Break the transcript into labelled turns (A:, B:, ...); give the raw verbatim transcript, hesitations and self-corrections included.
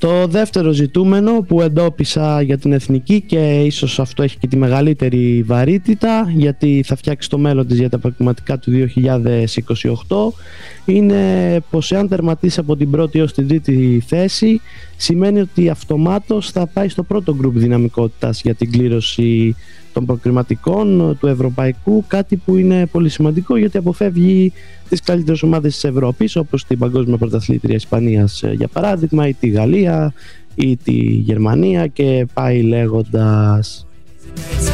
A: Το δεύτερο ζητούμενο που εντόπισα για την εθνική, και ίσως αυτό έχει και τη μεγαλύτερη βαρύτητα γιατί θα φτιάξει το μέλλον της για τα επαγγελματικά του δύο χιλιάδες είκοσι οκτώ, είναι πως εάν τερματίσει από την πρώτη έως την τρίτη θέση, σημαίνει ότι αυτομάτως θα πάει στο πρώτο γκρουπ δυναμικότητας για την κλήρωση των προκριματικών του ευρωπαϊκού, κάτι που είναι πολύ σημαντικό γιατί αποφεύγει τις καλύτερες ομάδες της Ευρώπης, όπως την παγκόσμια πρωταθλήτρια Ισπανίας για παράδειγμα, ή τη Γαλλία ή τη Γερμανία, και πάει λέγοντας.